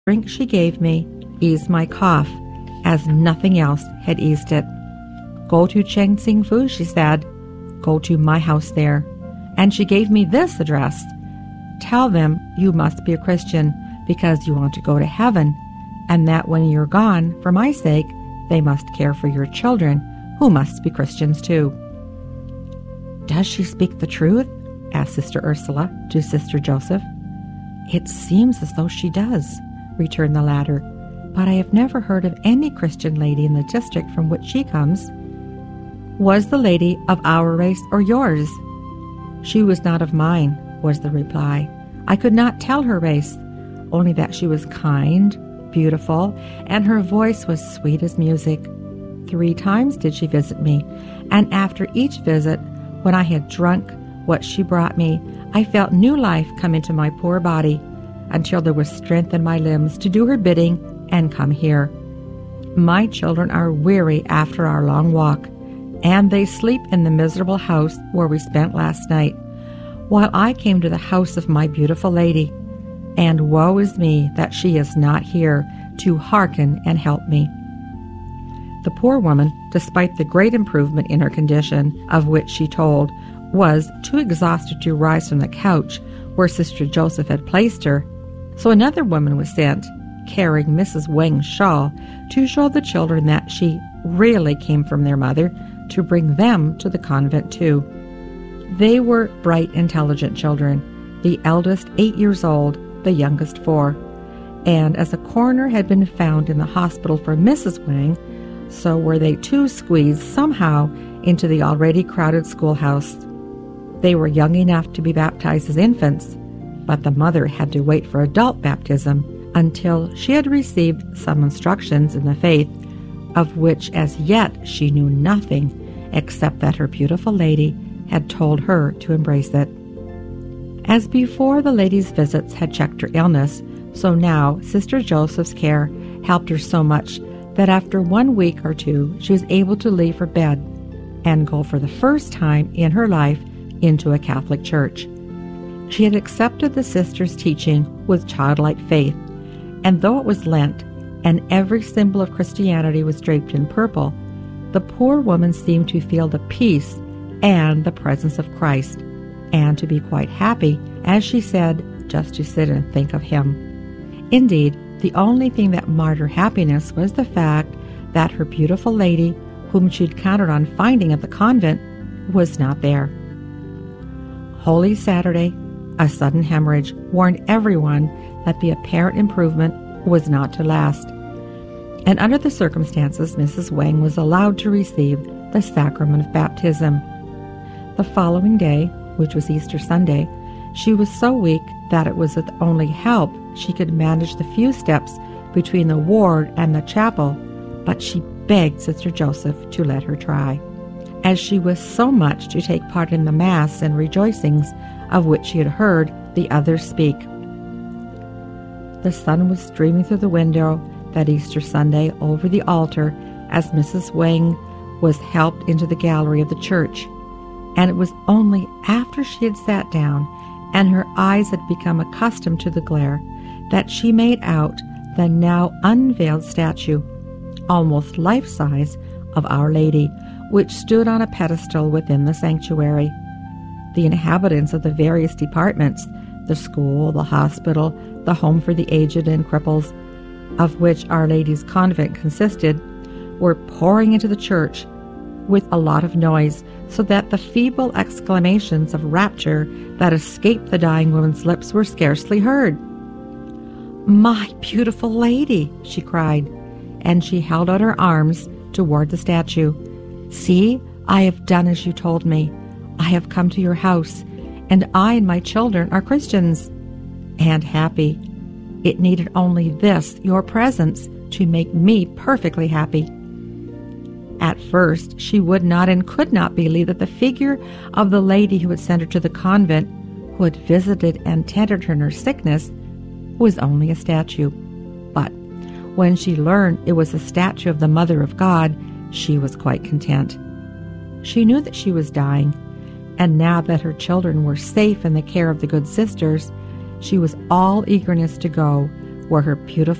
drink she gave me eased my cough, as nothing else had eased it. "Go to Cheng Sing Fu," she said. "Go to my house there." And she gave me this address. "Tell them you must be a Christian because you want to go to heaven, and that when you're gone, for my sake, they must care for your children, who must be Christians too." "Does she speak the truth?" asked Sister Ursula to Sister Joseph. "It seems as though she does," returned the latter, "but I have never heard of any Christian lady in the district from which she comes." "Was the lady of our race or yours?" "She was not of mine," was the reply. "I could not tell her race, only that she was kind, beautiful, and her voice was sweet as music. 3 times did she visit me, and after each visit, when I had drunk what she brought me, I felt new life come into my poor body, until there was strength in my limbs to do her bidding and come here. My children are weary after our long walk, and they sleep in the miserable house where we spent last night, while I came to the house of my beautiful lady, and woe is me that she is not here to hearken and help me." The poor woman, despite the great improvement in her condition, of which she told, was too exhausted to rise from the couch where Sister Joseph had placed her, so another woman was sent, carrying Mrs. Wang's shawl, to show the children that she really came from their mother, to bring them to the convent too. They were bright, intelligent children, the eldest 8 years old, the youngest 4, and as a corner had been found in the hospital for Mrs. Wang, so were they too squeezed somehow into the already crowded schoolhouse. They were young enough to be baptized as infants, but the mother had to wait for adult baptism until she had received some instructions in the faith, of which as yet she knew nothing, except that her beautiful lady had told her to embrace it. As before, the lady's visits had checked her illness, so now Sister Joseph's care helped her so much that after 1 week or 2 she was able to leave her bed and go for the first time in her life into a Catholic church. She had accepted the sisters' teaching with childlike faith, and though it was Lent and every symbol of Christianity was draped in purple, the poor woman seemed to feel the peace and the presence of Christ, and to be quite happy, as she said, just to sit and think of Him. Indeed, the only thing that marred her happiness was the fact that her beautiful lady, whom she'd counted on finding at the convent, was not there. Holy Saturday, a sudden hemorrhage warned everyone that the apparent improvement was not to last, and under the circumstances, Mrs. Wang was allowed to receive the sacrament of baptism. The following day, which was Easter Sunday, she was so weak that it was with only help she could manage the few steps between the ward and the chapel, but she begged Sister Joseph to let her try, as she was so much to take part in the Mass and rejoicings of which she had heard the others speak. The sun was streaming through the window that Easter Sunday over the altar as Mrs. Wang was helped into the gallery of the church, and it was only after she had sat down and her eyes had become accustomed to the glare that she made out the now unveiled statue, almost life-size, of Our Lady, which stood on a pedestal within the sanctuary. The inhabitants of the various departments, the school, the hospital, the home for the aged and cripples, of which Our Lady's convent consisted, were pouring into the church with a lot of noise, so that the feeble exclamations of rapture that escaped the dying woman's lips were scarcely heard. "My beautiful lady!" she cried, and she held out her arms toward the statue. "See, I have done as you told me. I have come to your house, and I and my children are Christians, and happy. It needed only this, your presence, to make me perfectly happy." At first, she would not and could not believe that the figure of the lady who had sent her to the convent, who had visited and tended her in her sickness, was only a statue. But when she learned it was a statue of the Mother of God, she was quite content. She knew that she was dying, and now that her children were safe in the care of the good sisters, she was all eagerness to go, were her beautiful